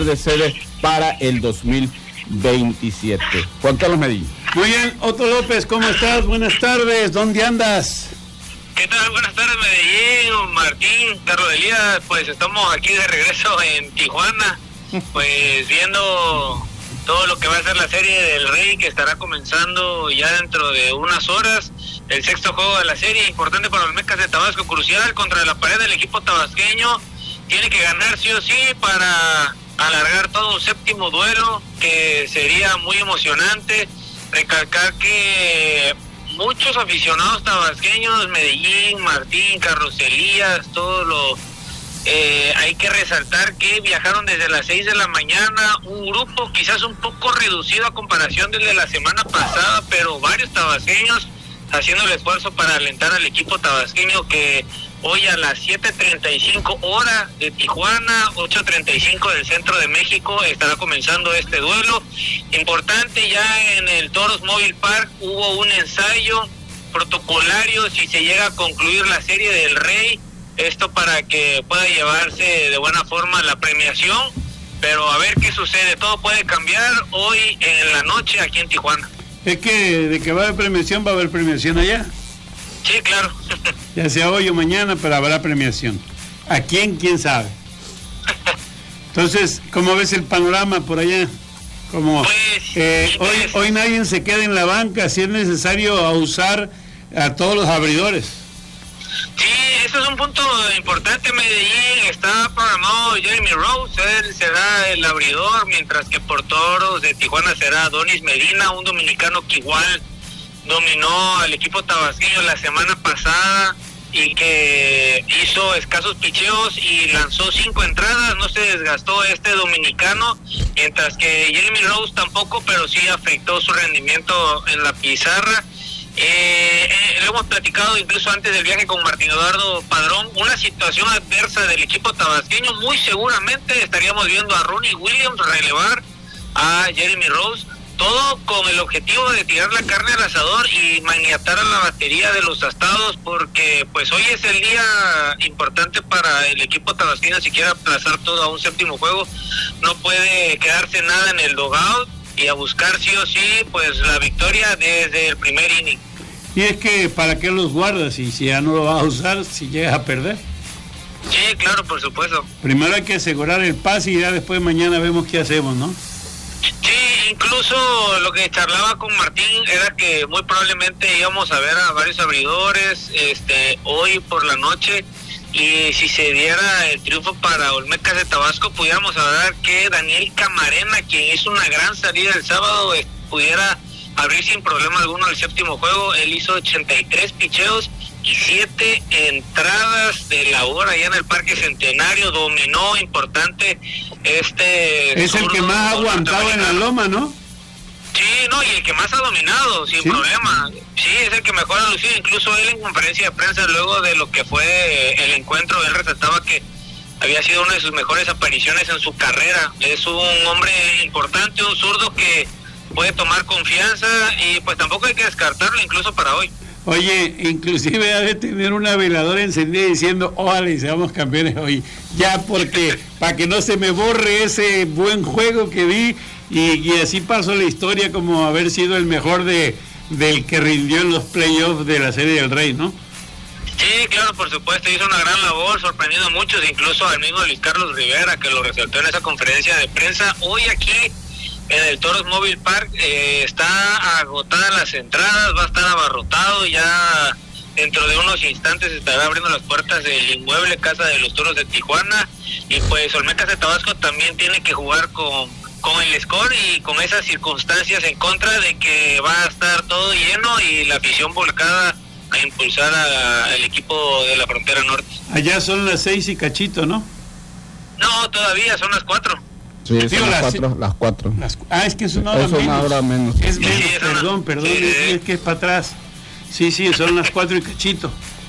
cambiar de sede para el 2027. Juan Carlos Medina. Muy bien, Otto López, ¿cómo estás? Buenas tardes, ¿dónde andas? ¿Qué tal? Buenas tardes, Medellín, Martín, Carlos Elías. Pues estamos aquí de regreso en Tijuana, pues viendo todo lo que va a ser la Serie del Rey, que estará comenzando ya dentro de unas horas. El sexto juego de la serie, importante para los Olmecas de Tabasco, crucial contra la pared del equipo tabasqueño. Tiene que ganar sí o sí para alargar todo un séptimo duelo, que sería muy emocionante. Recalcar que muchos aficionados tabasqueños, Medellín, Martín, Carlos Elías, hay que resaltar que viajaron desde las 6 de la mañana, un grupo quizás un poco reducido a comparación del de la semana pasada, pero varios tabasqueños haciendo el esfuerzo para alentar al equipo tabasqueño, que hoy a las 7:35 hora de Tijuana, 8:35 del centro de México, estará comenzando este duelo. Importante, ya en el Toros Mobile Park hubo un ensayo protocolario si se llega a concluir la Serie del Rey, esto para que pueda llevarse de buena forma la premiación, pero a ver qué sucede, todo puede cambiar hoy en la noche aquí en Tijuana. Es que de que va a haber premiación, va a haber premiación allá. Sí, claro. Ya sea hoy o mañana, pero habrá premiación. ¿A quién? ¿Quién sabe? Entonces, ¿cómo ves el panorama por allá? Como hoy nadie se queda en la banca, si es necesario a usar a todos los abridores. Sí, eso es un punto importante. Medellín está programado Jeremy Rose, él será el abridor, mientras que por Toros de Tijuana será Donis Medina, un dominicano que igual dominó al equipo tabasqueño la semana pasada y que hizo escasos picheos y lanzó 5 entradas, no se desgastó este dominicano, mientras que Jeremy Rose tampoco, pero sí afectó su rendimiento en la pizarra. Lo hemos platicado incluso antes del viaje con Martín Eduardo Padrón, una situación adversa del equipo tabasqueño, muy seguramente estaríamos viendo a Ronnie Williams relevar a Jeremy Rose, todo con el objetivo de tirar la carne al asador y maniatar a la batería de los astados, porque pues hoy es el día importante para el equipo tabasqueño. Si quiere aplazar todo a un séptimo juego, no puede quedarse nada en el dugout y a buscar sí o sí pues la victoria desde el primer inning. Y es que ¿para qué los guardas? Y si ya no lo vas a usar, si llegas a perder. Sí, claro, por supuesto. Primero hay que asegurar el pase y ya después mañana vemos qué hacemos, ¿no? Sí, incluso lo que charlaba con Martín era que muy probablemente íbamos a ver a varios abridores hoy por la noche, y si se diera el triunfo para Olmecas de Tabasco, pudiéramos hablar que Daniel Camarena, quien hizo una gran salida el sábado, pudiera abrir sin problema alguno el séptimo juego. Él hizo 83 picheos y 7 entradas de la hora allá en el Parque Centenario, dominó importante es el que más ha aguantado en la loma, ¿no? Sí, no, y el que más ha dominado sin problema. Sí, es el que mejor ha lucido. Incluso él en conferencia de prensa luego de lo que fue el encuentro, él resaltaba que había sido una de sus mejores apariciones en su carrera. Es un hombre importante, un zurdo que puede tomar confianza y pues tampoco hay que descartarlo incluso para hoy. Oye, inclusive ha de tener una veladora encendida diciendo ojalá y seamos campeones hoy, ya, porque para que no se me borre ese buen juego que vi y así pasó la historia como haber sido el mejor del que rindió en los playoffs de la Serie del Rey, ¿no? Sí, claro, por supuesto, hizo una gran labor, sorprendiendo a muchos, incluso al mismo Luis Carlos Rivera, que lo resaltó en esa conferencia de prensa. Hoy aquí en el Toros Mobile Park está agotadas las entradas, va a estar abarrotado, ya dentro de unos instantes estará abriendo las puertas del inmueble Casa de los Toros de Tijuana, y pues Olmecas de Tabasco también tiene que jugar con el score y con esas circunstancias en contra de que va a estar todo lleno y la afición volcada a impulsar al equipo de la frontera norte. Allá son las 6 y cachito, ¿no? No, todavía son las 4. Sí, son las 4. Es que es una hora menos. Es menos, sí, perdón, es que es para atrás. Sí, son las 4 y cachito.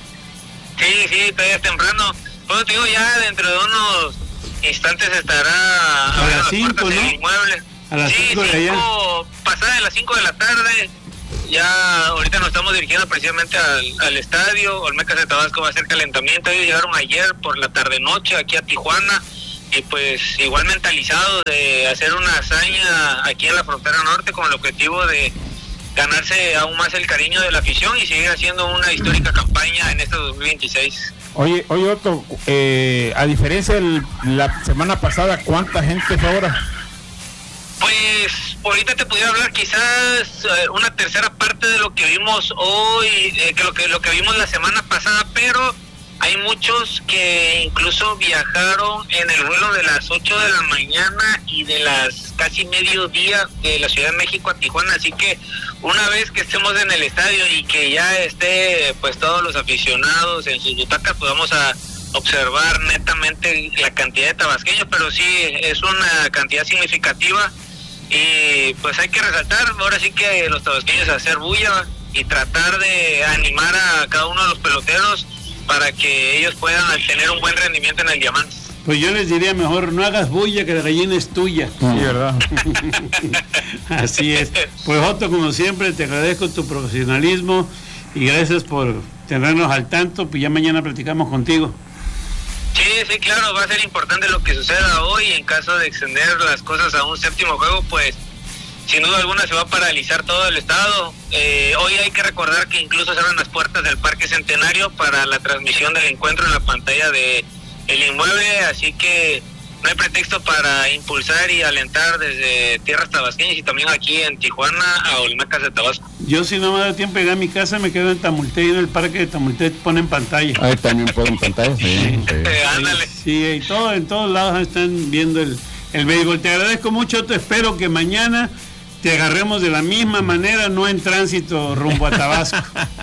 Sí, todavía es temprano. Bueno, te digo, ya dentro de unos instantes estará a las 5, ¿no? Inmueble. A las 5 de allá. Pasada de las 5 de la tarde. Ya ahorita nos estamos dirigiendo precisamente al estadio. Olmecas de Tabasco va a hacer calentamiento. Ellos llegaron ayer por la tarde-noche aquí a Tijuana. y pues igual mentalizados de hacer una hazaña aquí en la frontera norte con el objetivo de ganarse aún más el cariño de la afición y seguir haciendo una histórica campaña en este 2026. Oye Otto, a diferencia de la semana pasada, ¿cuánta gente fue ahora? Pues ahorita te pudiera hablar quizás una tercera parte de lo que vimos hoy, que lo que vimos la semana pasada, pero hay muchos que incluso viajaron en el vuelo de las 8 de la mañana y de las casi mediodía de la Ciudad de México a Tijuana, así que una vez que estemos en el estadio y que ya esté pues todos los aficionados en sus butacas, pues vamos a observar netamente la cantidad de tabasqueños, pero sí es una cantidad significativa y pues hay que resaltar ahora sí que los tabasqueños hacer bulla y tratar de animar a cada uno de los peloteros para que ellos puedan tener un buen rendimiento en el diamante. Pues yo les diría mejor, no hagas bulla, que la gallina es tuya. Sí, ¿verdad? Así es. Pues Otto, como siempre, te agradezco tu profesionalismo y gracias por tenernos al tanto, pues ya mañana platicamos contigo. Sí, claro, va a ser importante lo que suceda hoy. En caso de extender las cosas a un séptimo juego, pues sin duda alguna se va a paralizar todo el estado. Hoy hay que recordar que incluso se abren las puertas del Parque Centenario para la transmisión del encuentro en la pantalla de el inmueble, así que no hay pretexto para impulsar y alentar desde tierras tabasqueñas y también aquí en Tijuana a Olmecas de Tabasco. Yo, si no me da tiempo de llegar a mi casa, me quedo en Tamulté, y en el parque de Tamulté ponen pantalla. Ahí también ponen pantalla, sí. Ándale. Sí, y en todos lados están viendo el béisbol. Te agradezco mucho, te espero que mañana te agarremos de la misma manera, no en tránsito rumbo a Tabasco.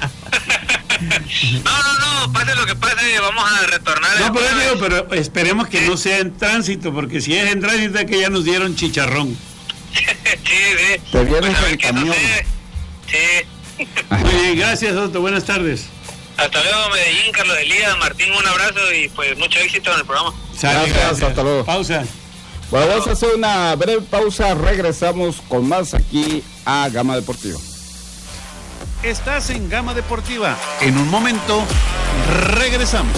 No, pase lo que pase, vamos a retornar. No, pero esperemos que no sea en tránsito, porque si es en tránsito es que ya nos dieron chicharrón. Sí. Te vienes en camión. Sí. Muy bien, gracias, Otto, buenas tardes. Hasta luego, Medellín, Carlos Elías, Martín, un abrazo y pues mucho éxito en el programa. Gracias, hasta luego. Pausa. Bueno, vamos a hacer una breve pausa, regresamos con más aquí a Gama Deportiva. Estás en Gama Deportiva. En un momento, regresamos.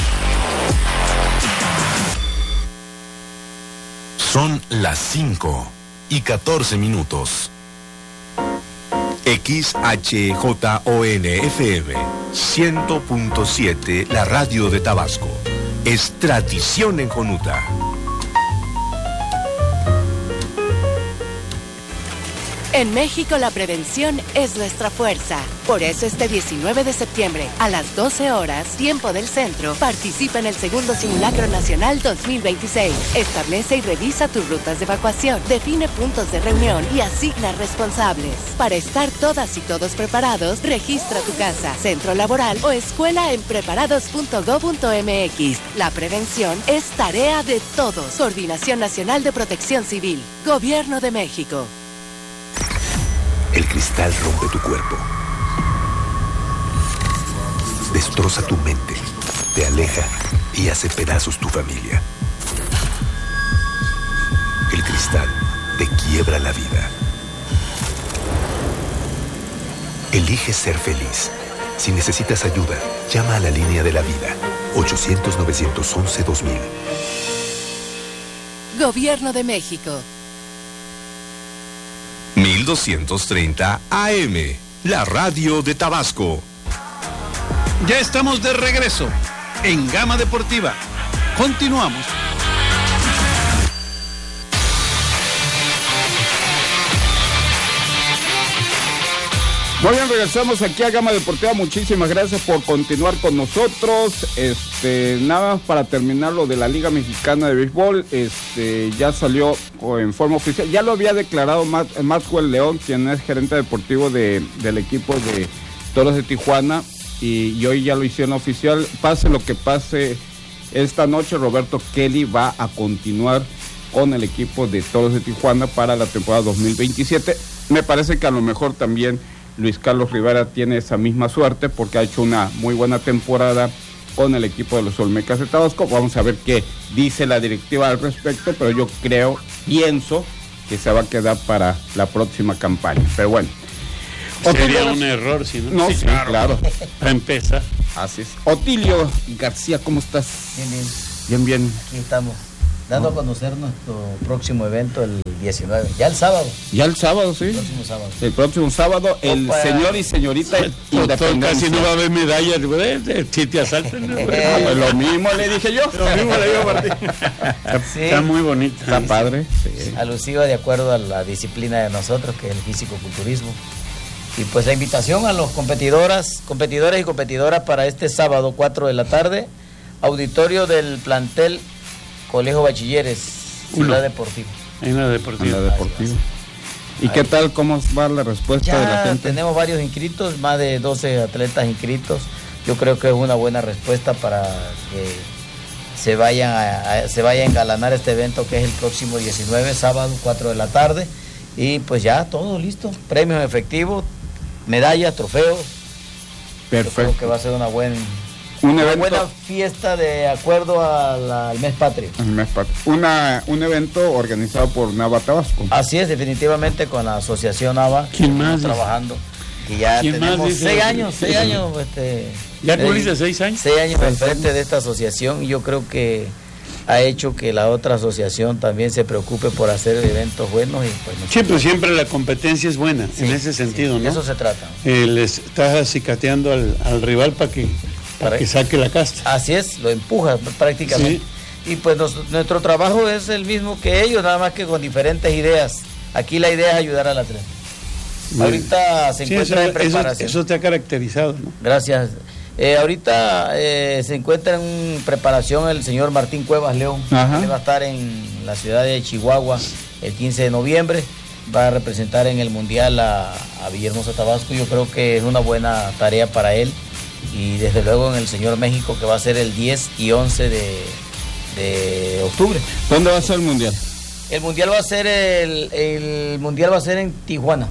Son las 5:14. XHJON-FM 100.7, la radio de Tabasco. Es tradición en Jonuta. En México la prevención es nuestra fuerza. Por eso este 19 de septiembre, a las 12 horas, tiempo del centro, participa en el segundo Simulacro Nacional 2026. Establece y revisa tus rutas de evacuación, define puntos de reunión y asigna responsables. Para estar todas y todos preparados, registra tu casa, centro laboral o escuela en preparados.go.mx. La prevención es tarea de todos. Coordinación Nacional de Protección Civil. Gobierno de México. El cristal rompe tu cuerpo, destroza tu mente, te aleja y hace pedazos tu familia. El cristal te quiebra la vida. Elige ser feliz. Si necesitas ayuda, llama a la línea de la vida, 800-911-2000. Gobierno de México. 1230 AM, la radio de Tabasco. Ya estamos de regreso en Gama Deportiva. Continuamos. Muy bien, regresamos aquí a Gama Deportiva. Muchísimas gracias por continuar con nosotros. Nada más para terminar lo de la Liga Mexicana de Béisbol, ya salió en forma oficial. Ya lo había declarado Maxwell León, quien es gerente deportivo del equipo de Toros de Tijuana, y hoy ya lo hicieron oficial. Pase lo que pase esta noche, Roberto Kelly va a continuar con el equipo de Toros de Tijuana para la temporada 2027. Me parece que a lo mejor también Luis Carlos Rivera tiene esa misma suerte porque ha hecho una muy buena temporada con el equipo de los Olmecas de Tabasco. Vamos a ver qué dice la directiva al respecto, pero yo pienso que se va a quedar para la próxima campaña. Pero bueno. Sería un error, si no. No, sí, claro. Para empezar. Así es. Otilio García, ¿cómo estás? Bien. Bien. Aquí estamos. dando a conocer nuestro próximo evento el 19, ya el sábado. Ya el sábado, sí. El próximo sábado. El próximo sábado, el señor y señorita Casi no va a haber medallas, si te asaltan. Pues lo mismo le dije yo. Lo mismo le digo a Martín. Sí. Está muy bonita. Está padre. Sí. Alusiva de acuerdo a la disciplina de nosotros, que es el físico-culturismo. Y pues la invitación a los competidores y competidoras para este sábado 4 de la tarde, auditorio del plantel Colegio Bachilleres, Ciudad Deportiva. En la deportiva. ¿Y qué tal? ¿Cómo va la respuesta de la Ya gente? tenemos varios inscritos, más de 12 atletas inscritos. Yo creo que es una buena respuesta para que se vaya a engalanar este evento, que es el próximo 19, sábado 4 de la tarde. Y pues ya todo listo, premios efectivos, medallas, trofeos. Perfecto. Yo creo que va a ser una buena fiesta de acuerdo al mes patrio. Un evento organizado por Nava Tabasco. Así es, definitivamente con la asociación Nava. ¿Quién más? Trabajando. Y ya tenemos 6 años. ¿Ya cumpliste 6 años? 6 años al frente de esta asociación, y yo creo que ha hecho que la otra asociación también se preocupe por hacer eventos buenos. Y pues siempre la competencia es buena, en ese sentido, ¿no? De eso se trata. Les estás acicateando al rival para que saque la casta. Así es, lo empuja prácticamente. Sí. Y pues nuestro trabajo es el mismo que ellos, nada más que con diferentes ideas. Aquí la idea es ayudar al atleta. Ahorita se encuentra en preparación. Eso te ha caracterizado, ¿no? Gracias. Ahorita se encuentra en preparación el señor Martín Cuevas León. Él va a estar en la ciudad de Chihuahua el 15 de noviembre. Va a representar en el Mundial a Villahermosa, Tabasco. Yo creo que es una buena tarea para él. Y desde luego en el señor México, que va a ser el 10 y 11 de octubre. ¿Dónde va a ser el Mundial? El Mundial va a ser el Mundial va a ser en Tijuana.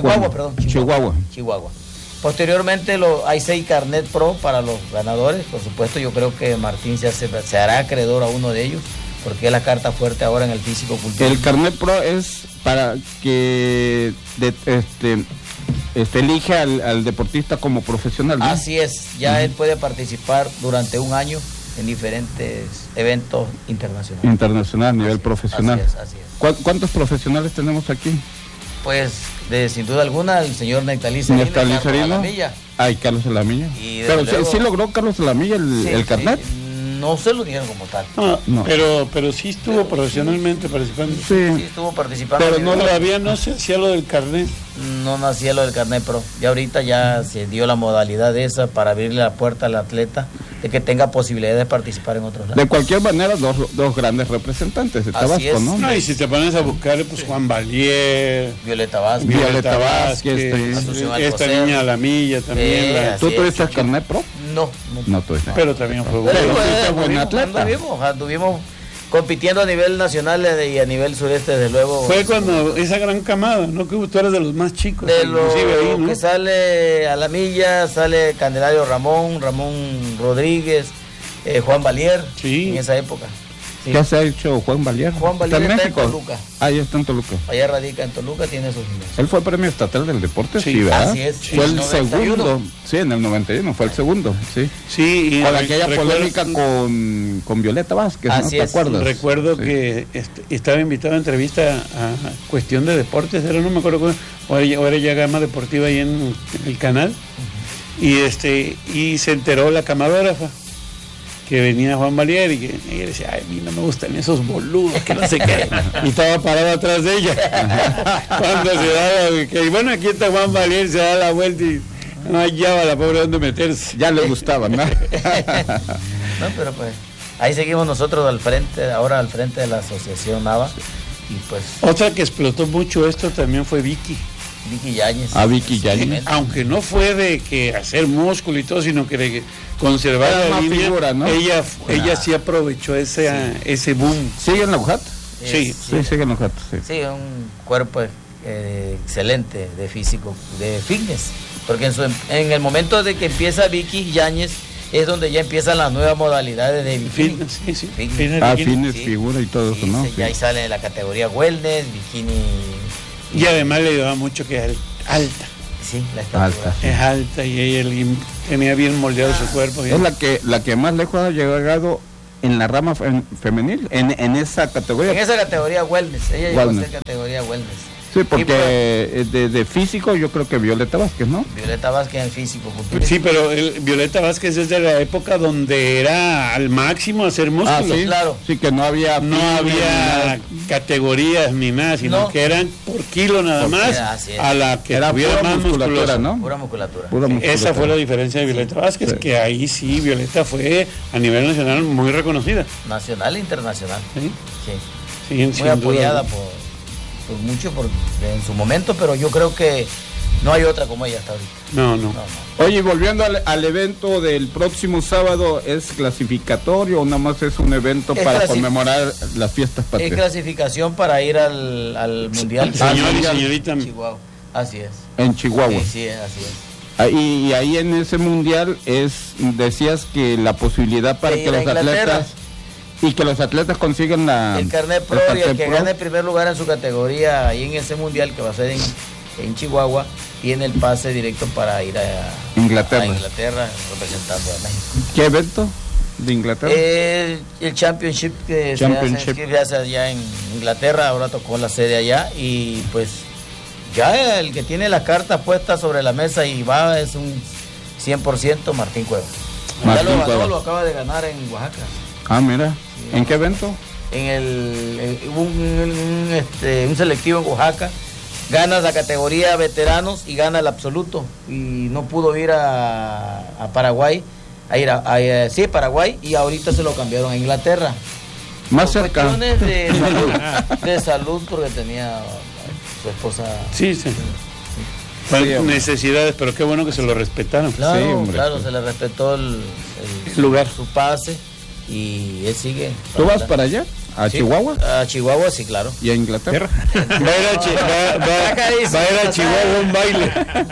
Chihuahua. Posteriormente hay 6 carnet pro para los ganadores. Por supuesto, yo creo que Martín se hará acreedor a uno de ellos, porque es la carta fuerte ahora en el físico-culturismo. El carnet pro es para que elige al deportista como profesional, ¿no? Así es, ya él puede participar durante un año en diferentes eventos internacionales. Internacional, a nivel profesional. Así es. ¿Cuántos profesionales tenemos aquí? Pues, sin duda alguna, el señor Nectalí Serino, Carlos Alamilla. Carlos Alamilla. Pero luego, ¿sí logró Carlos Alamilla el carnet? No se lo dieron como tal. No. Pero sí estuvo profesionalmente participando. Sí estuvo participando. Pero todavía no se hacía lo del carnet. No nacía lo del carnet pro. Ya ahorita ya se dio la modalidad esa para abrirle la puerta al atleta de que tenga posibilidad de participar en otros lados. De cualquier manera, dos grandes representantes de Tabasco, ¿no? No, y si te pones a buscar, pues Juan Valier, Violeta Vázquez, esta niña Alamilla también. ¿Tú tuviste el carnet pro? No tuviste. Pero también fue buen atleta. Anduvimos compitiendo a nivel nacional y a nivel sureste, desde luego. Fue cuando esa gran camada, ¿no? Que tú eres de los más chicos. De los ahí, ¿no? Que sale Alamilla, sale Candelario Ramón Rodríguez, Juan Valier, en esa época. Sí. ¿Qué se ha hecho Juan Valier? Juan Valier está en Toluca. Ya está en Toluca. Allá radica en Toluca, tiene sus niños. Él fue premio estatal del deporte, sí, ¿verdad? Así es. Fue el segundo. Sí, en el 91 fue el segundo, sí. Sí, y con aquella polémica con Violeta Vázquez, ¿no? ¿Te acuerdas? Recuerdo que estaba invitado a entrevista a Cuestión de Deportes, no me acuerdo o era ya Gama Deportiva ahí en el canal, y se enteró la camarógrafa que venía Juan Valier y decía, a mí no me gustan esos boludos, que no sé qué. Y estaba parado atrás de ella. Cuando se da aquí está Juan Valier, se da la vuelta y no hallaba la pobre donde meterse. Ya le gustaba, ¿no? No, pero pues ahí seguimos nosotros ahora al frente de la asociación Nava. Y pues otra que explotó mucho esto también fue Vicky Yáñez. Vicky Yáñez. Aunque no fue de que hacer músculo y todo, sino que de conservar la línea, figura, ¿no? Ella sí aprovechó ese boom. ¿Sigue en la UJAT? Sí, sigue en la UJAT. Sí, un cuerpo excelente de físico, de fitness. Porque en el momento de que empieza Vicky Yáñez es donde ya empiezan las nuevas modalidades de bikini. Fitness, figura y todo eso, ¿no? Ya ahí sale la categoría wellness, bikini. Y además le ayudaba mucho que es alta. Sí, la estatura. Es alta y ella tenía bien moldeado su cuerpo. Es la que más lejos ha llegado en la rama femenil, en esa categoría. En esa categoría wellness, ella llegó a ser categoría wellness. Sí, porque de físico yo creo que Violeta Vázquez, ¿no? Violeta Vázquez en físico. Sí, pero Violeta Vázquez es de la época donde era al máximo hacer músculo. Sí, claro. Sí, que no había categorías ni nada, sino que eran por kilo nada más a la que era tuviera más musculatura, ¿no? Pura musculatura. Esa fue la diferencia de Violeta Vázquez, que ahí sí, Violeta fue a nivel nacional muy reconocida. Nacional e internacional. Sí. Muy apoyada por mucho en su momento, pero yo creo que no hay otra como ella hasta ahorita. No. Oye, volviendo al evento del próximo sábado, ¿es clasificatorio o nada más es un evento para conmemorar las fiestas patrias? Es clasificación para ir al mundial. Señor y señorita. En Chihuahua. Así es. En Chihuahua. Sí, así es. Y ahí en ese mundial decías que la posibilidad para que los atletas... Y que los atletas consigan el carnet pro y el que gane el primer lugar en su categoría ahí en ese mundial que va a ser en Chihuahua, tiene el pase directo para ir a Inglaterra representando a México. ¿Qué evento de Inglaterra? El Championship que se hace allá en Inglaterra, ahora tocó la sede allá y pues ya el que tiene las cartas puestas sobre la mesa y va es un 100% Martín Cuevas. Ya lo acaba de ganar en Oaxaca. Ah, mira. ¿En qué evento? Hubo un selectivo en Oaxaca, gana la categoría veteranos y gana el absoluto y no pudo ir a Paraguay, Paraguay, y ahorita se lo cambiaron a Inglaterra. Más cerca. Cuestiones de salud porque tenía su esposa. Sí. Necesidades, pero qué bueno que se lo respetaron. Claro, se le respetó el lugar, su pase. Y él sigue. ¿Tú vas para allá? ¿A Chihuahua? A Chihuahua, sí, claro. ¿Y a Inglaterra? Va a ir a Chihuahua un baile.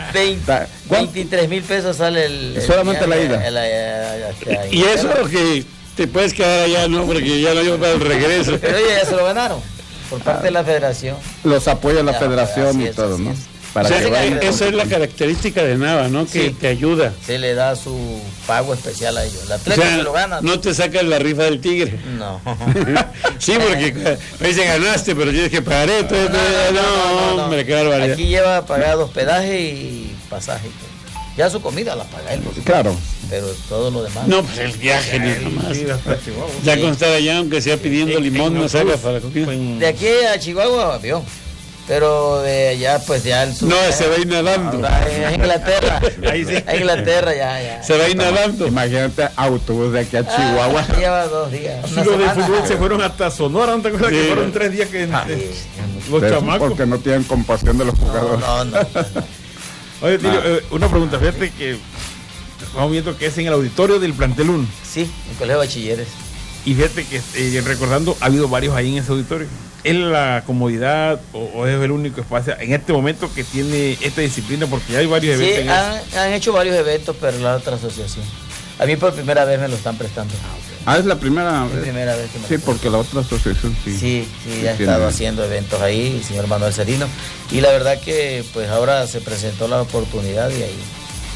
23,000 pesos sale el solamente la ida. Y eso que te puedes quedar allá, ¿no? Porque ya no hay para el regreso. Pero oye, ya se lo ganaron por parte de la federación. Los apoya la federación y todo, ¿no? Esa es la característica de Nava, ¿no? Que te ayuda. Se le da su pago especial a ellos. El atleta se lo gana. No te sacas la rifa del tigre. No. Sí, porque me dicen ganaste, pero tienes que pagar esto. No, hombre, qué barbaridad. Aquí lleva pagado hospedaje y pasaje. Ya su comida la paga él. Claro. Pero todo lo demás. No, pues el viaje ni más. Ya con estar allá, aunque sea pidiendo limón, no saca para la comida. De aquí a Chihuahua, avión. Pero de allá, pues ya el sur. No, se va a ir nadando. A Inglaterra. Ahí sí. A Inglaterra ya. Se va a ir nadando. Imagínate autobús de aquí a Chihuahua. Lleva 2 días. Los de fútbol se fueron hasta Sonora, ¿no te acuerdas que fueron 3 días que los chamacos? Porque no tienen compasión de los jugadores. No. Oye, Tilio, una pregunta, fíjate que vamos viendo que es en el auditorio del plantel 1. Sí, en Colegio de Bachilleres. Y fíjate que recordando, ha habido varios ahí en ese auditorio. ¿Es la comodidad o es el único espacio en este momento que tiene esta disciplina? Porque ya hay varios eventos. Sí, han hecho varios eventos, pero la otra asociación. A mí por primera vez me lo están prestando. Es la primera vez. Primera vez que me Sí, porque la otra asociación sí ha estado haciendo eventos ahí, el señor Manuel Cerino. Y la verdad que pues ahora se presentó la oportunidad y ahí.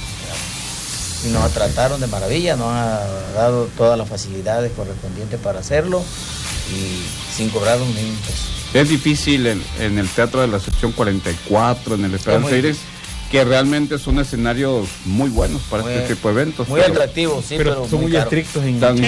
Y nos trataron de maravilla, nos han dado todas las facilidades correspondientes para hacerlo y sin cobrar un peso. Es difícil en el Teatro de la Sección 44, en el Esperanza Iris, que realmente son escenarios muy buenos para este tipo de eventos. Muy atractivos, sí, pero son muy estrictos en son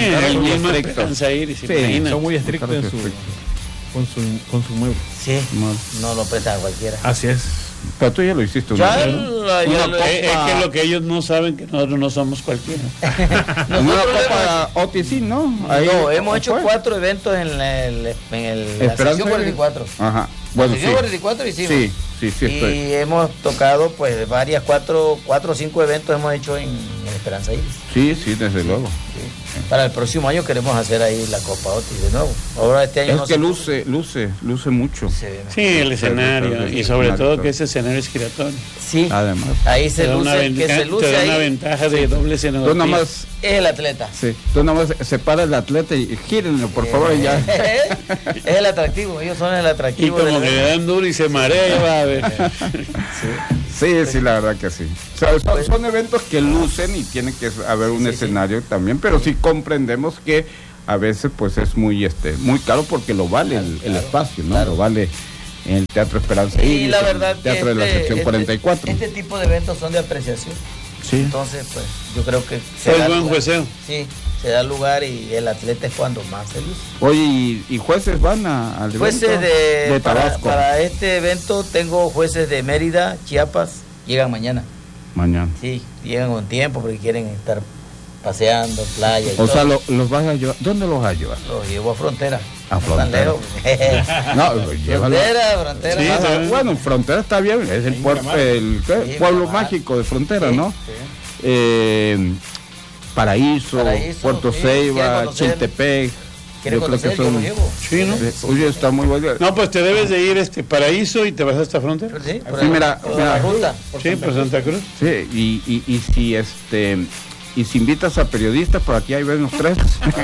muy estrictos con su mueble. Sí, no lo prestan a cualquiera. Así es. Pero tú ya lo hiciste una vez, ¿no? Es que lo que ellos no saben que nosotros no somos cualquiera. Una copa Otis, ¿no? Ahí, no, hemos hecho 4 eventos en la sección 44. Ajá. Bueno, la sección 44 hicimos. Sí, estoy. Y hemos tocado pues varias, 4 o 5 eventos hemos hecho en Esperanza Iris. Sí, desde luego. Sí. Para el próximo año queremos hacer ahí la Copa Otis de nuevo. Ahora este año es que luce mucho. Sí, el escenario y sobre todo que ese escenario es giratorio. Sí. Además. Ahí se luce, que se luce te da ahí. una ventaja de doble escenario. Tú nomás es el atleta. Sí. Tú nomás separa el atleta y gírenlo, por favor, ya. Es el atractivo, ellos son el atractivo. Y como que le dan duro y se marea, va a ver. Sí, la verdad que sí. O sea, son eventos que lucen y tiene que haber un escenario también, pero sí comprendemos que a veces pues es muy caro porque lo vale el espacio, ¿no? Claro. Lo vale en el Teatro Esperanza y la verdad Teatro de la sección 44. Este tipo de eventos son de apreciación. Sí. Entonces, pues, yo creo que es buen jueceo. Sí, se da lugar y el atleta es cuando más se luce. Oye, ¿y jueces van al evento? Jueces de Tabasco. Para este evento tengo jueces de Mérida, Chiapas, llegan mañana. Mañana. Sí, llegan con tiempo porque quieren estar paseando, playa y o sea, los vas a llevar. ¿Dónde los vas a llevar? Los llevo a Frontera. A Frontera. No, Frontera. Sí, bueno, Frontera está bien, es el pueblo mágico de Frontera, sí, ¿no? Sí. Paraíso, Puerto Ceiba, Chiltepec. Yo creo que son. Sí, ¿no? Oye, está muy bueno. No, pues te debes de ir Paraíso y te vas hasta Frontera. Sí, mira, la ruta. Sí, por Santa Cruz. Sí, y si y si invitas a periodistas, por aquí hay unos 3.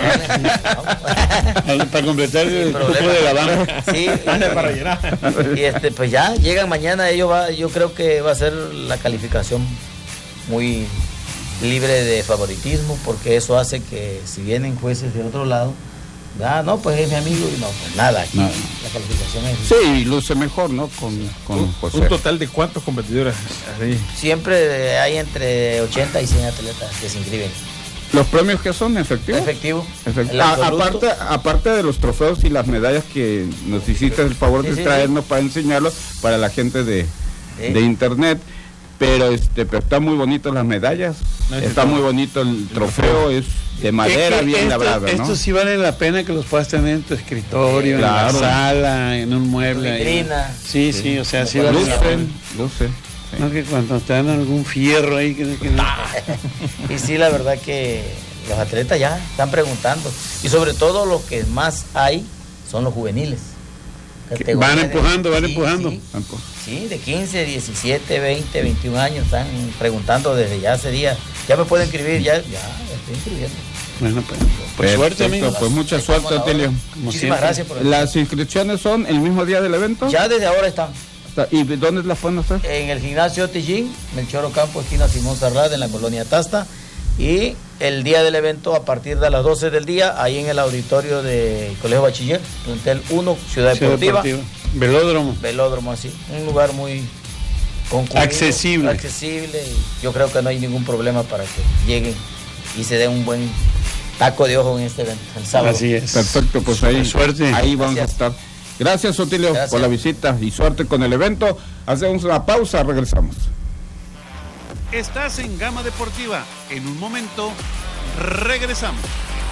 Para completar el grupo de la banda. Sí, para llenar. Y pues ya llegan mañana, yo creo que va a ser la calificación muy libre de favoritismo, porque eso hace que si vienen jueces de otro lado, no, pues es mi amigo y no, pues nada, aquí la calificación es... Sí, luce mejor, ¿no? Con José. ¿Un total de cuántos competidores? Así. Siempre hay entre 80 y 100 atletas que se inscriben. ¿Los premios que son? ¿Efectivo? Efectivo. Aparte de los trofeos y las medallas que nos hiciste el favor de traernos para enseñarlos para la gente de internet. Pero está muy bonito las medallas, está muy bonito el trofeo, es de madera bien labrada, ¿no? Estos sí vale la pena que los puedas tener en tu escritorio, claro, en la sala, en un mueble. Vitrina. Sí, o sea, sí vale la pena. Luce. Sí. No que cuando te dan algún fierro ahí que no. Y sí, la verdad que los atletas ya están preguntando. Y sobre todo los que más hay son los juveniles. Van empujando. Sí, de 15, 17, 20, 21 años están preguntando desde ya hace días. Ya me pueden inscribir, ya estoy inscribiendo. Bueno, pues suerte, amigo. Pues mucha suerte, Atilio. Muchísimas gracias por el... ¿Las inscripciones son el mismo día del evento? Ya desde ahora están. ¿Y dónde las pueden hacer? En el gimnasio Tillín, Melchor Ocampo, esquina Simón Sarrad, en la colonia Tasta. Y el día del evento, a partir de las 12 del día, ahí en el auditorio del Colegio Bachiller, Plantel 1, Ciudad Deportiva. Velódromo, así. Un lugar muy concurrido, accesible. Y yo creo que no hay ningún problema para que lleguen y se den un buen taco de ojo en este evento, el sábado. Así es. Perfecto, pues ahí vamos a estar. Gracias, Otilio, por la visita y suerte con el evento. Hacemos una pausa, regresamos. Estás en Gama Deportiva. En un momento, regresamos.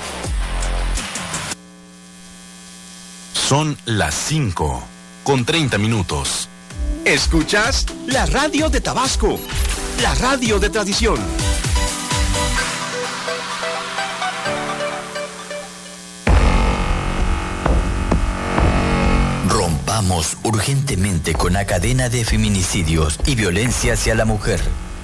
Son las 5:30. Escuchas la radio de Tabasco, la radio de tradición. Rompamos urgentemente con la cadena de feminicidios y violencia hacia la mujer.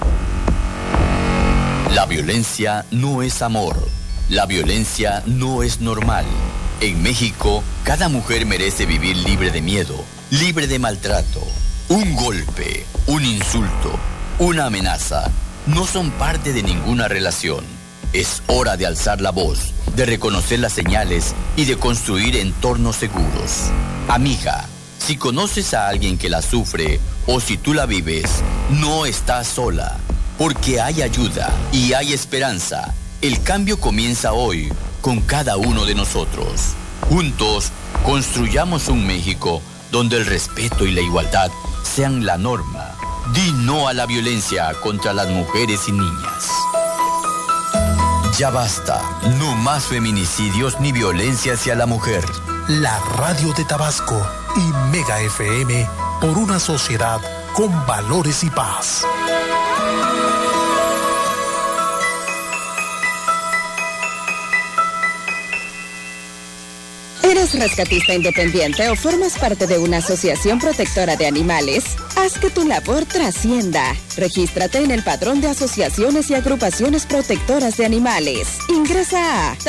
La violencia no es amor. La violencia no es normal. En México, cada mujer merece vivir libre de miedo, libre de maltrato. Un golpe, un insulto, una amenaza no son parte de ninguna relación. Es hora de alzar la voz, de reconocer las señales y de construir entornos seguros. Amiga, si conoces a alguien que la sufre o si tú la vives, no estás sola. Porque hay ayuda y hay esperanza. El cambio comienza hoy con cada uno de nosotros. Juntos, construyamos un México donde el respeto y la igualdad sean la norma. Di no a la violencia contra las mujeres y niñas. Ya basta. No más feminicidios ni violencia hacia la mujer. La radio de Tabasco y Mega FM por una sociedad con valores y paz. ¿Eres rescatista independiente o formas parte de una asociación protectora de animales? Haz que tu labor trascienda. Regístrate en el Padrón de Asociaciones y Agrupaciones Protectoras de Animales. Ingresa a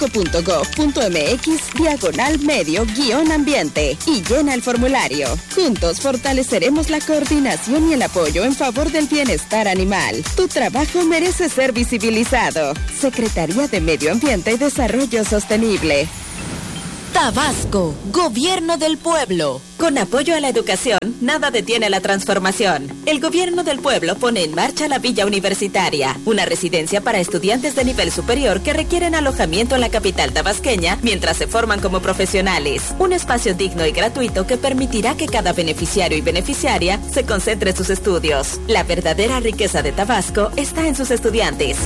tabasco.gov.mx/medio-ambiente y llena el formulario. Juntos fortaleceremos la coordinación y el apoyo en favor del bienestar animal. Tu trabajo merece ser visibilizado. Secretaría de Medio Ambiente y Desarrollo Sostenible. Tabasco, Gobierno del Pueblo. Con apoyo a la educación, nada detiene la transformación. El Gobierno del Pueblo pone en marcha la Villa Universitaria, una residencia para estudiantes de nivel superior que requieren alojamiento en la capital tabasqueña mientras se forman como profesionales. Un espacio digno y gratuito que permitirá que cada beneficiario y beneficiaria se concentre en sus estudios. La verdadera riqueza de Tabasco está en sus estudiantes.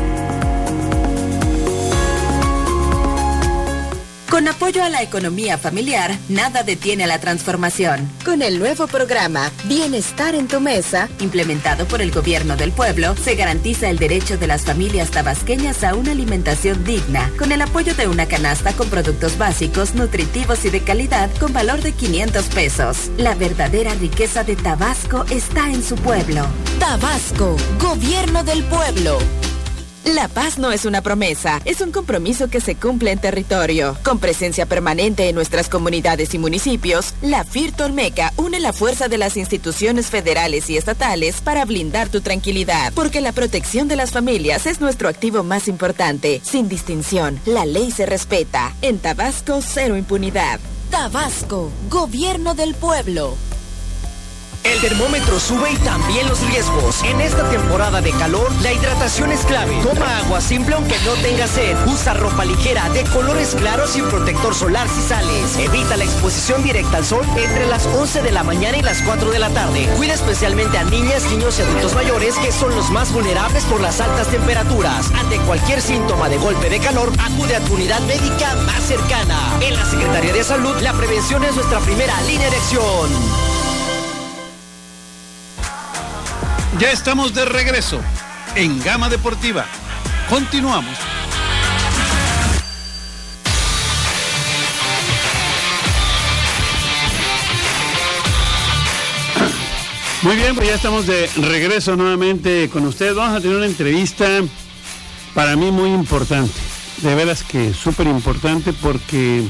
Con apoyo a la economía familiar, nada detiene la transformación. Con el nuevo programa Bienestar en tu Mesa, implementado por el Gobierno del Pueblo, se garantiza el derecho de las familias tabasqueñas a una alimentación digna, con el apoyo de una canasta con productos básicos, nutritivos y de calidad con valor de 500 pesos. La verdadera riqueza de Tabasco está en su pueblo. Tabasco, Gobierno del Pueblo. La paz no es una promesa, es un compromiso que se cumple en territorio. Con presencia permanente en nuestras comunidades y municipios, la FIRT Olmeca une la fuerza de las instituciones federales y estatales para blindar tu tranquilidad, porque la protección de las familias es nuestro activo más importante. Sin distinción, la ley se respeta. En Tabasco, cero impunidad. Tabasco, Gobierno del Pueblo. El termómetro sube y también los riesgos. En esta temporada de calor, la hidratación es clave. Toma agua simple aunque no tengas sed. Usa ropa ligera de colores claros y protector solar si sales. Evita la exposición directa al sol entre las 11 de la mañana y las 4 de la tarde. Cuida especialmente a niñas, niños y adultos mayores que son los más vulnerables por las altas temperaturas. Ante cualquier síntoma de golpe de calor, acude a tu unidad médica más cercana. En la Secretaría de Salud, la prevención es nuestra primera línea de acción. Ya estamos de regreso en Gama Deportiva. Continuamos. Muy bien, pues ya estamos de regreso nuevamente con ustedes. Vamos a tener una entrevista para mí muy importante. De veras que súper importante, porque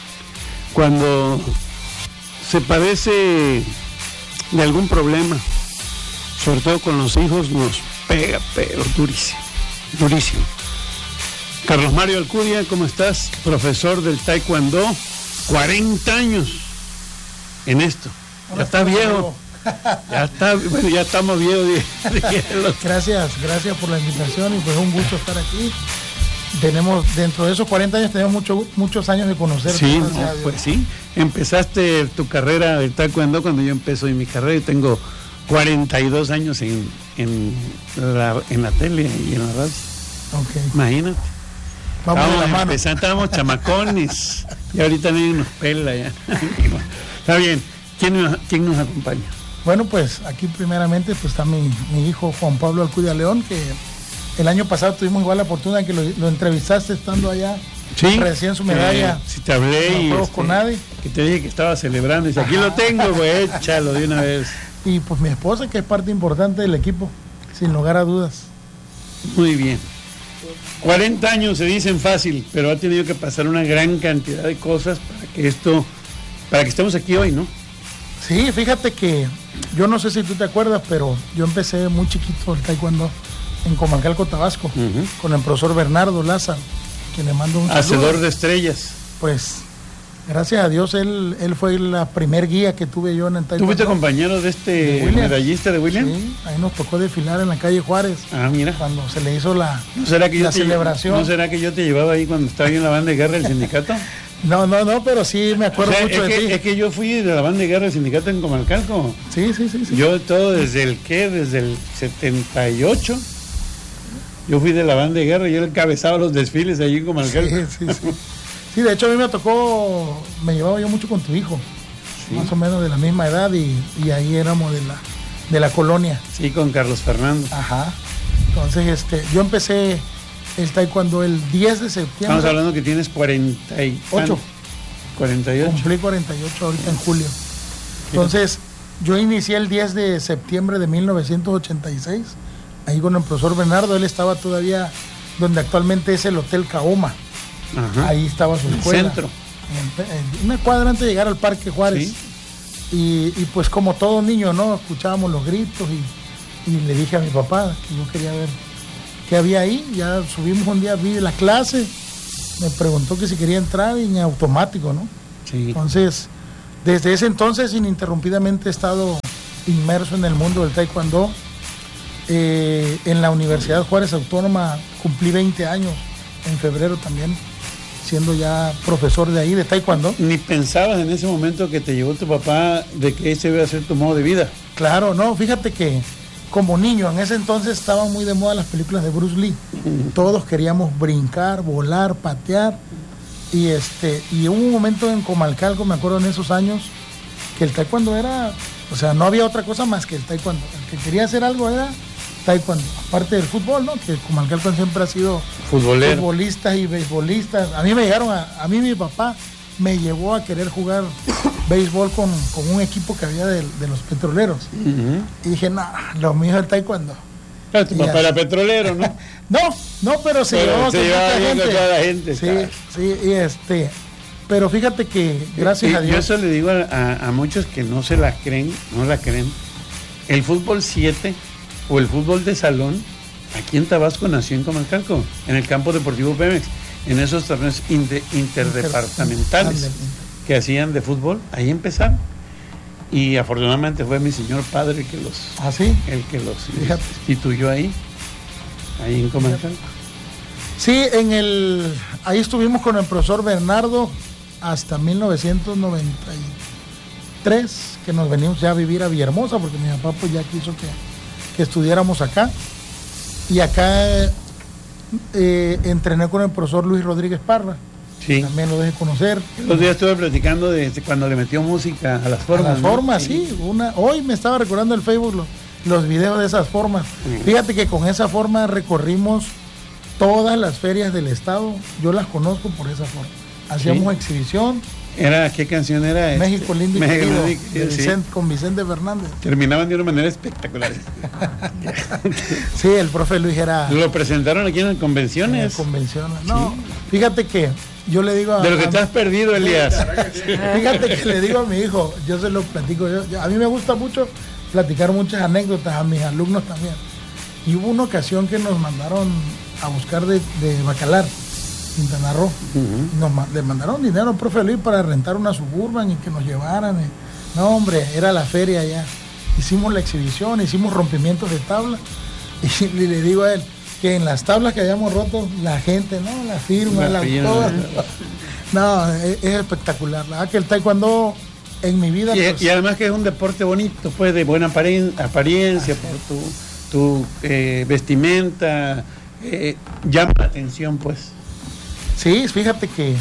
cuando se padece de algún problema, sobre todo con los hijos, nos pega, pero durísimo, durísimo. Carlos Mario Alcudia, ¿cómo estás? Profesor del Taekwondo, 40 años en esto. Ya está viejo. Ya está, bueno, ya estamos viejos. Gracias por la invitación y pues un gusto estar aquí. Tenemos, dentro de esos 40 años, tenemos muchos años de conocer. Sí, pues sí. Empezaste tu carrera del Taekwondo cuando yo empecé mi carrera y tengo 42 años en la tele y en la radio. Okay. Imagínate. Vamos de la mano. Estábamos chamacones y ahorita nadie nos pela ya. Está bien. ¿Quién nos acompaña? Bueno, pues aquí primeramente pues está mi hijo Juan Pablo Alcudia León, que el año pasado tuvimos igual la oportunidad que lo entrevistaste estando allá. Sí, recién su medalla. Si te hablé y con nadie. Que te dije que estaba celebrando y dice, aquí lo tengo, pues échalo de una vez. Y pues mi esposa, que es parte importante del equipo, sin lugar a dudas. Muy bien. 40 años se dicen fácil, pero ha tenido que pasar una gran cantidad de cosas para que estemos aquí hoy, ¿no? Sí, fíjate que yo no sé si tú te acuerdas, pero yo empecé muy chiquito el taekwondo en Comalcalco, Tabasco, con el profesor Bernardo Lázaro, quien le mando un saludo. Hacedor de estrellas. Pues, gracias a Dios, él fue la primer guía que tuve yo en el taekwondo. ¿Tú fuiste compañero de este medallista de William? Sí, ahí nos tocó desfilar en la calle Juárez. Ah, mira. Cuando se le hizo la celebración. ¿No será que yo te llevaba ahí cuando estaba yo en la banda de guerra del sindicato? No, pero sí me acuerdo mucho de ti. Es que yo fui de la banda de guerra del sindicato en Comalcalco. Sí. Yo todo desde el 78. Yo fui de la banda de guerra y yo encabezaba los desfiles allí en Comalcalco. Sí, de hecho a mí me llevaba yo mucho con tu hijo, más o menos de la misma edad y ahí éramos de la colonia. Sí, con Carlos Fernando. Ajá. Entonces, yo empecé el taekwondo el 10 de septiembre. Estamos hablando que tienes 48. 48. Cumplí 48 ahorita en julio. Entonces, yo inicié el 10 de septiembre de 1986, ahí con el profesor Bernardo. Él estaba todavía donde actualmente es el Hotel Caoma. Ajá. Ahí estaba su escuela. Centro. En una cuadra antes de llegar al Parque Juárez. ¿Sí? Y pues como todo niño, ¿no? Escuchábamos los gritos y le dije a mi papá que yo quería ver qué había ahí. Ya subimos un día, vi la clase, me preguntó que si quería entrar y en automático, ¿no? Sí. Entonces, desde ese entonces ininterrumpidamente he estado inmerso en el mundo del taekwondo. En la Universidad Juárez Autónoma cumplí 20 años en febrero también, siendo ya profesor de ahí, de taekwondo. Ni pensabas en ese momento que te llevó tu papá de que ese iba a ser tu modo de vida. Claro, no, fíjate que como niño, en ese entonces estaban muy de moda las películas de Bruce Lee. Todos queríamos brincar, volar, patear. Y hubo un momento en Comalcalco, me acuerdo en esos años, que el taekwondo era, o sea, no había otra cosa más que el taekwondo. El que quería hacer algo era taekwondo, aparte del fútbol, ¿no? Que Comalcalco siempre ha sido futbolistas y beisbolistas. A mí mi papá me llevó a querer jugar béisbol con un equipo que había de los petroleros. Y dije, no, lo mío es el taekwondo. Claro, tu papá era petrolero, ¿no? no, pero se llevaba bien con toda la gente. Sí, pero fíjate que, gracias a Dios. Yo eso le digo a muchos que no la creen. El fútbol 7 o el fútbol de salón, aquí en Tabasco nació en Comalcalco, en el campo deportivo Pemex, en esos torneos interdepartamentales que hacían de fútbol, ahí empezaron. Y afortunadamente fue mi señor padre el que los instituyó ahí en Comalcalco. Sí, ahí estuvimos con el profesor Bernardo hasta 1993, que nos venimos ya a vivir a Villahermosa, porque mi papá pues ya quiso que estudiáramos acá. Y acá entrené con el profesor Luis Rodríguez Parra. Sí. También lo dejé conocer. Los días estuve platicando de cuando le metió música a las formas. A las formas, sí. Hoy me estaba recordando el Facebook los videos de esas formas. Fíjate que con esa forma recorrimos todas las ferias del estado. Yo las conozco por esa forma. Hacíamos exhibición. ¿Qué canción era? México lindo y querido, con Vicente Fernández. Terminaban de una manera espectacular. Sí, el profe Luis era... Lo presentaron aquí en convenciones. No, fíjate que yo le digo de lo que te has perdido, Elías. Fíjate que le digo a mi hijo, yo se lo platico. A mí me gusta mucho platicar muchas anécdotas a mis alumnos también. Y hubo una ocasión que nos mandaron a buscar de Bacalar, Quintana Roo. Le mandaron dinero al profe Luis para rentar una Suburban y que nos llevaran. No, hombre, era la feria ya. Hicimos la exhibición, hicimos rompimientos de tabla. Y le digo a él que en las tablas que habíamos roto, la gente, ¿no? La firma, todas. No, es espectacular. La verdad que el taekwondo en mi vida... Y además que es un deporte bonito, pues, de buena apariencia, por tu vestimenta, llama la atención, pues. Sí, fíjate que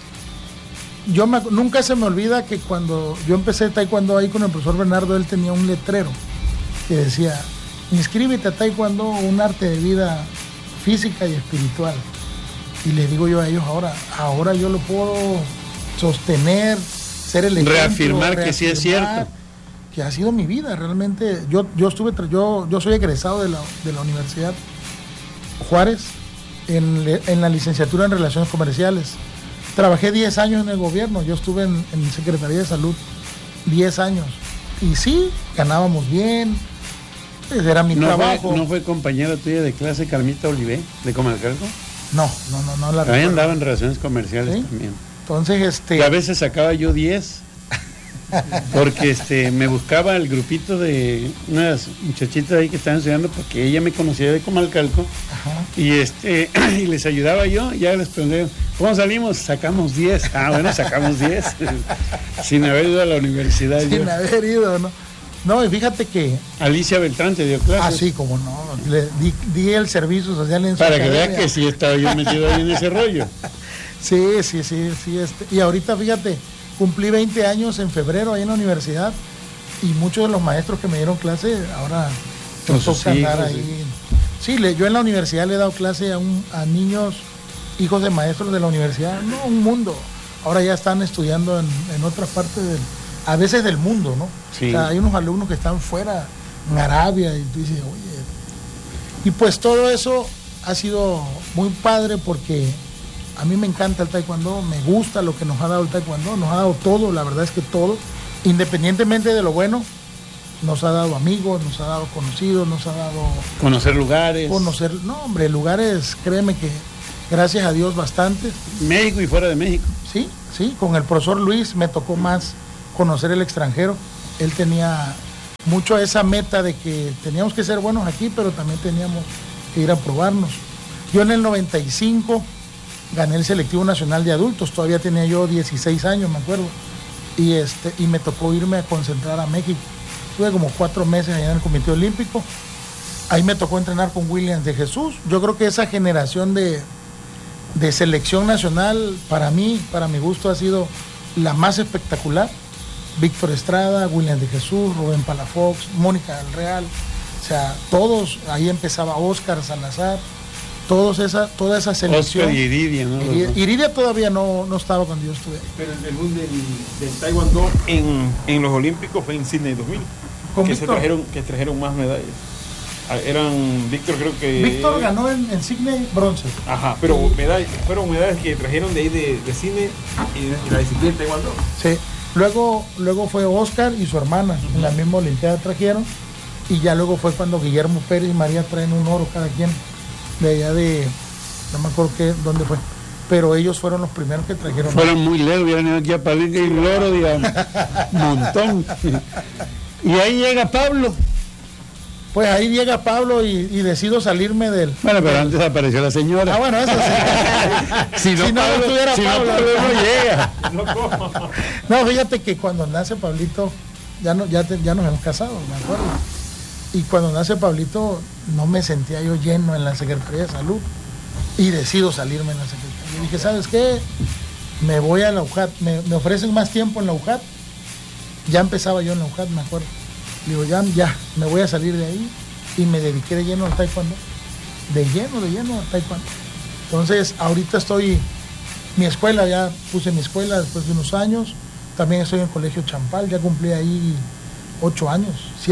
nunca se me olvida que cuando yo empecé taekwondo ahí con el profesor Bernardo, él tenía un letrero que decía: inscríbete a taekwondo, un arte de vida física y espiritual. Y les digo yo a ellos, ahora yo lo puedo sostener, ser el ejemplo, reafirmar que sí es cierto, que ha sido mi vida realmente. Yo soy egresado de la Universidad Juárez en la licenciatura en Relaciones Comerciales. Trabajé 10 años en el gobierno. Yo estuve en Secretaría de Salud 10 años. Y sí, ganábamos bien. Era mi trabajo. ¿No fue compañera tuya de clase Carmita Olivé, de Comalcalco? No la recuerdo. Ahí andaba en Relaciones Comerciales, ¿sí? También. Entonces, y a veces sacaba yo 10, porque me buscaba el grupito de unas muchachitas ahí que estaban estudiando, porque ella me conocía de Comalcalco. Ajá. Y les ayudaba yo, ya les pregunté, ¿cómo salimos? Sacamos 10. Bueno, sacamos 10. Sin haber ido a la universidad. Sin haber ido, ¿no? No, y fíjate que... Alicia Beltrán te dio clases. Sí, como no. Le di el servicio social en su para academia. Que veas que sí estaba yo metido ahí en ese rollo. Sí. Y ahorita, fíjate, cumplí 20 años en febrero ahí en la universidad, y muchos de los maestros que me dieron clase ahora toca andar ahí. Sí, yo en la universidad le he dado clase a niños, hijos de maestros de la universidad. No, un mundo. ahora ya están estudiando en otras partes a veces del mundo, ¿no? Sí. O sea, hay unos alumnos que están fuera, en Arabia, y tú dices, oye. Y pues todo eso ha sido muy padre porque a mí me encanta el taekwondo, me gusta lo que nos ha dado el taekwondo, nos ha dado todo, la verdad es que todo, independientemente de lo bueno, nos ha dado amigos, nos ha dado conocidos, nos ha dado... Conocer lugares. No, hombre, lugares, créeme que gracias a Dios bastantes. México y fuera de México. Sí, con el profesor Luis me tocó más conocer el extranjero. Él tenía mucho esa meta de que teníamos que ser buenos aquí, pero también teníamos que ir a probarnos. Yo en el 95 gané el selectivo nacional de adultos, todavía tenía yo 16 años, me acuerdo, y me tocó irme a concentrar a México. Estuve como 4 meses allá en el Comité Olímpico. Ahí me tocó entrenar con Williams de Jesús. Yo creo que esa generación de selección nacional, para mí, para mi gusto, ha sido la más espectacular. Víctor Estrada, Williams de Jesús, Rubén Palafox, Mónica del Real, o sea, todos, ahí empezaba Óscar Salazar, toda esa selección. Óscar y Iridia, ¿no? Iridia todavía no estaba cuando yo estuve ahí. Pero el debut del taekwondo en los Olímpicos fue en Sydney 2000, que trajeron más medallas. Eran, Víctor creo que... Víctor ganó en Sydney bronce. Ajá, pero fueron medallas que trajeron de ahí de Sydney y la disciplina de taekwondo. Sí. Luego fue Óscar y su hermana, en la misma Olimpiada trajeron, y ya luego fue cuando Guillermo Pérez y María traen un oro cada quien, de allá no me acuerdo dónde fue, pero ellos fueron los primeros que trajeron. Fueron muy lejos, vienen aquí a Palenque y el oro, digamos, montón. Y ahí llega Pablo. Pues ahí llega Pablo y decido salirme del... Bueno, pero antes apareció la señora. Ah, bueno, eso sí. si no estuviera Pablo, no llega. No, fíjate que cuando nace Pablito, ya nos hemos casado, me acuerdo. Y cuando nace Pablito, no me sentía yo lleno en la Secretaría de Salud. Y decido salirme en la Secretaría. Y dije, ¿sabes qué? Me voy a la UJAT. Me ofrecen más tiempo en la UJAT. Ya empezaba yo en la UJAT, me acuerdo. Digo, ya, me voy a salir de ahí, y me dediqué de lleno al taekwondo, de lleno al taekwondo. Entonces, ahorita mi escuela, ya puse mi escuela después de unos años, también estoy en el Colegio Champal, ya cumplí ahí 8 años,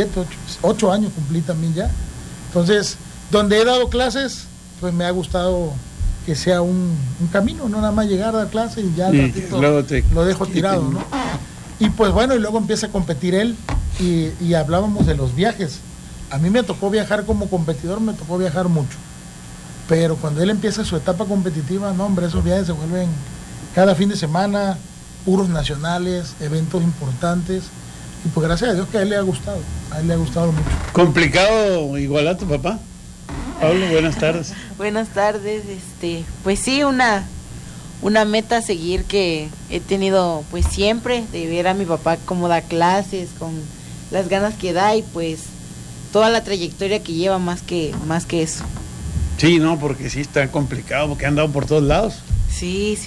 8 años cumplí también ya. Entonces, donde he dado clases, pues me ha gustado que sea un camino, no nada más llegar a dar clases y ya al ratito lo dejo tirado, ¿no? Y pues bueno, y luego empieza a competir él. Y hablábamos de los viajes. A mí me tocó viajar como competidor, me tocó viajar mucho. Pero cuando él empieza su etapa competitiva, no, hombre, esos viajes se vuelven cada fin de semana, puros nacionales, eventos importantes. Y pues gracias a Dios que a él le ha gustado. A él le ha gustado mucho. ¿Complicado igual a tu papá? Pablo, buenas tardes. Buenas tardes. Pues sí, una meta a seguir que he tenido pues siempre, de ver a mi papá cómo da clases, con las ganas que da y pues toda la trayectoria que lleva más que eso. Sí, no, porque sí está complicado, porque han andado por todos lados. Sí.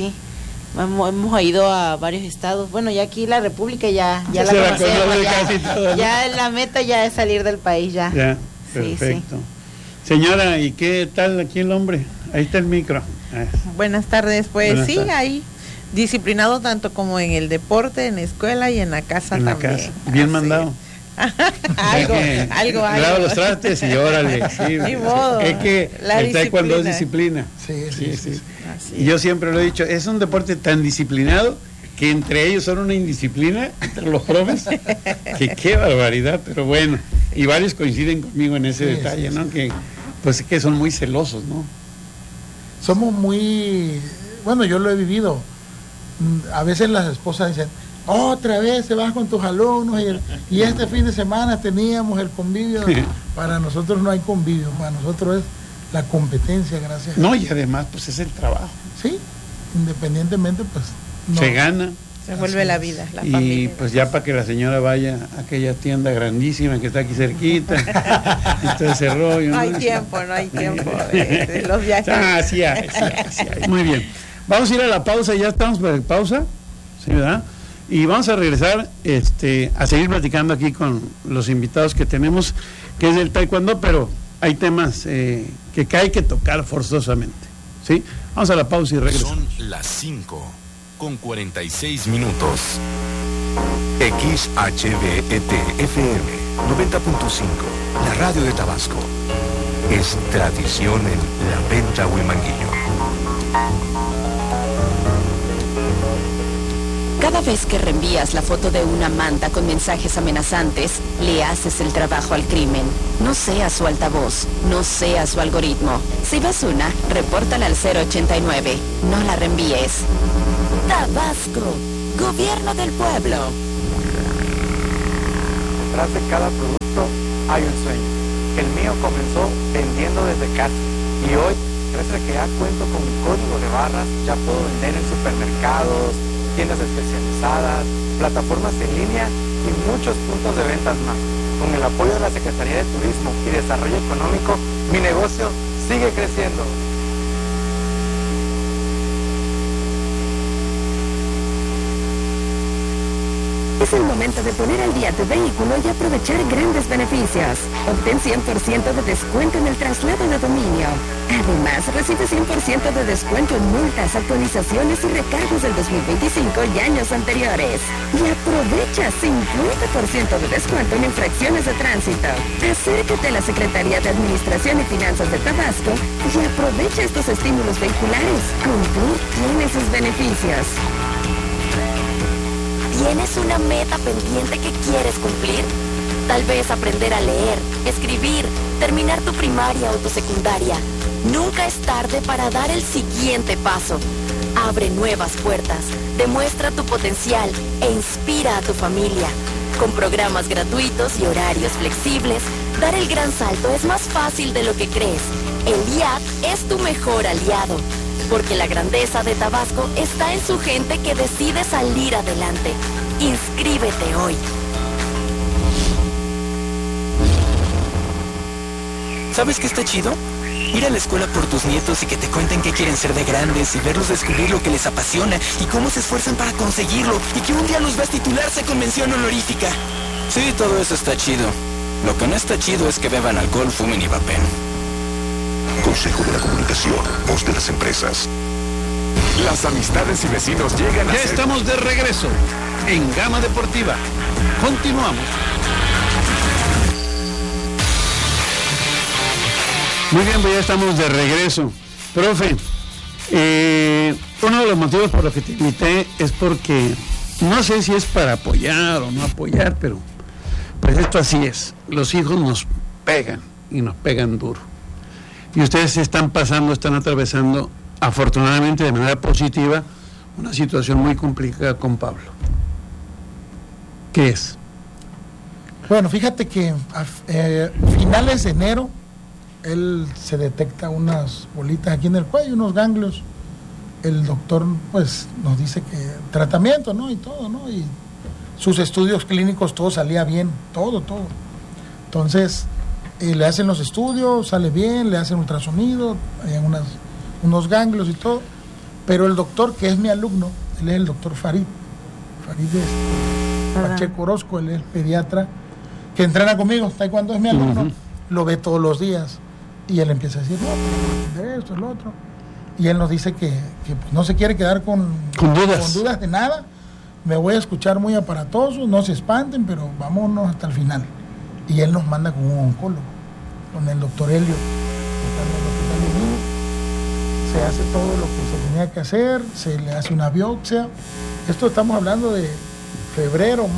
Hemos ido a varios estados. Bueno, ya aquí la República ya la conocemos. Ya la meta ya es salir del país ya. Ya, perfecto. Sí. Señora, ¿y qué tal aquí el hombre? Ahí está el micro. Buenas tardes, pues buenas tardes. Ahí disciplinado tanto como en el deporte, en la escuela y en la casa en también. La casa. Bien mandado. algo. Lava los trastes y órale. Sí. Ni modo. Es que el taekwondo es disciplina. Sí. Y yo siempre lo he dicho, es un deporte tan disciplinado que entre ellos son una indisciplina, entre los profes, que qué barbaridad, pero bueno. Y varios coinciden conmigo en ese detalle, ¿no? Que pues que son muy celosos, ¿no? Somos muy... Bueno, yo lo he vivido. A veces las esposas dicen, otra vez se vas con tus alumnos y este fin de semana teníamos el convivio. Para nosotros no hay convivio, para nosotros es la competencia, gracias. No, y además pues es el trabajo. Sí, independientemente pues... No. Se gana. Se vuelve la vida, la y familia. Y pues ya para que la señora vaya a aquella tienda grandísima que está aquí cerquita, y todo ese rollo. No hay tiempo de los viajes. Sí hay. Muy bien. Vamos a ir a la pausa, ya estamos para la pausa, ¿sí, verdad? Y vamos a regresar a seguir platicando aquí con los invitados que tenemos, que es del taekwondo, pero hay temas que hay que tocar forzosamente, ¿sí? Vamos a la pausa y regresamos. Son las 5 8:46. XHBET FM 90.5, la radio de Tabasco. Es tradición en La Venta Huimanguillo. Cada vez que reenvías la foto de una manta con mensajes amenazantes, le haces el trabajo al crimen. No seas su altavoz, no seas su algoritmo. Si ves una, repórtala al 089. No la reenvíes. Tabasco, gobierno del pueblo. Detrás de cada producto hay un sueño. El mío comenzó vendiendo desde casa y hoy, gracias a que ya cuento con mi código de barras, ya puedo vender en supermercados, tiendas especializadas, plataformas en línea y muchos puntos de ventas más. Con el apoyo de la Secretaría de Turismo y Desarrollo Económico, mi negocio sigue creciendo. Es el momento de poner al día tu vehículo y aprovechar grandes beneficios. Obtén 100% de descuento en el traslado de dominio. Además, recibe 100% de descuento en multas, actualizaciones y recargos del 2025 y años anteriores. Y aprovecha 50% de descuento en infracciones de tránsito. Acércate a la Secretaría de Administración y Finanzas de Tabasco y aprovecha estos estímulos vehiculares. Cumplir tiene sus beneficios. ¿Tienes una meta pendiente que quieres cumplir? Tal vez aprender a leer, escribir, terminar tu primaria o tu secundaria. Nunca es tarde para dar el siguiente paso. Abre nuevas puertas, demuestra tu potencial e inspira a tu familia. Con programas gratuitos y horarios flexibles, dar el gran salto es más fácil de lo que crees. El IAT es tu mejor aliado. Porque la grandeza de Tabasco está en su gente que decide salir adelante. Inscríbete hoy. ¿Sabes qué está chido? Ir a la escuela por tus nietos y que te cuenten qué quieren ser de grandes y verlos descubrir lo que les apasiona y cómo se esfuerzan para conseguirlo y que un día los veas titularse con mención honorífica. Sí, todo eso está chido. Lo que no está chido es que beban alcohol, fumen y vapen. Consejo de la Comunicación, voz de las empresas. Las amistades y vecinos llegan a Ya estamos de regreso en Gama Deportiva. Continuamos. Muy bien, pues ya estamos de regreso. Profe, uno de los motivos por los que te invité es porque no sé si es para apoyar o no apoyar, pero pues esto así es. Los hijos nos pegan y nos pegan duro. Y ustedes están atravesando, afortunadamente de manera positiva, una situación muy complicada con Pablo. ¿Qué es? Bueno, fíjate que a finales de enero, él se detecta unas bolitas aquí en el cuello, unos ganglios. El doctor, pues, nos dice que tratamiento, ¿no? Y todo, ¿no? Y sus estudios clínicos, todo salía bien, todo. Entonces, le hacen los estudios, sale bien, le hacen ultrasonido, hay unos ganglios y todo, pero el doctor, que es mi alumno, él es el doctor Farid Pacheco Orozco, él es pediatra, que entrena conmigo, taekwondo, es mi alumno, lo ve todos los días, y él empieza a decir, no, de esto, el otro, y él nos dice que pues, no se quiere quedar con dudas de nada, me voy a escuchar muy aparatoso, no se espanten, pero vámonos hasta el final. Y él nos manda con un oncólogo, con el doctor Helio. Se hace todo lo que se tenía que hacer, se le hace una biopsia. Esto estamos hablando de febrero,